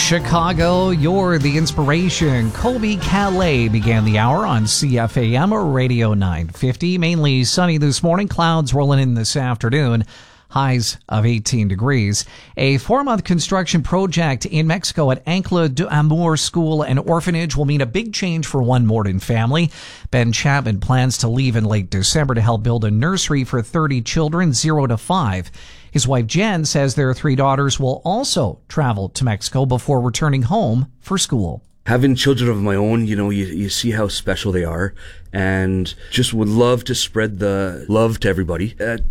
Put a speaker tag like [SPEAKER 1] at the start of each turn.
[SPEAKER 1] Chicago, you're the inspiration. Colby Calais began the hour on CFAM Radio 950. Mainly sunny this morning, clouds rolling in this afternoon. Highs of 18 degrees. A 4-month construction project in Mexico at Ancla de Amor School and Orphanage will mean a big change for one Morden family. Ben Chapman plans to leave in late December to help build a nursery for 30 children, 0 to 5. His wife Jen says their 3 daughters will also travel to Mexico before returning home for school.
[SPEAKER 2] Having children of my own, you see how special they are, and just would love to spread the love to everybody.